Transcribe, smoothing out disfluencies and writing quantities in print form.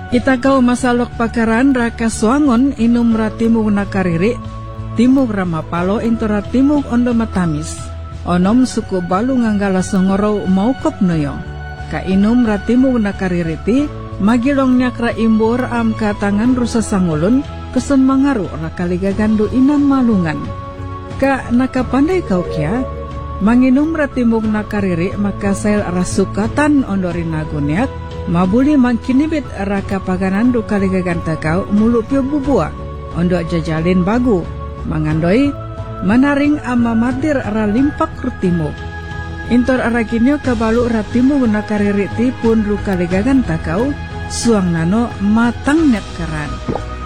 Ita kau masalok pakaran raka suangon inum ratimug nakariri timug ramapalo intora timug ondo matamis onom suku balu nganggala songoro maukop noyo ka inum ratimug nakaririti magilong nyakra imbur am katangan rusa sangulun kesen mangaru rakaliga gandu inan malungan ka nakapandai kau kia manginum ratimug nakariri maka sail rasukatan ondorin naguniak mabuli mangkinibit raka paganandu kaligagan takau mulu pio bubua ondo jajalin bagu mangandoi manaring ama madir ralimpak rutimu intor arakinyo kabalu ratimu nakariri pun ru kaligagan takau suang nano matang net karan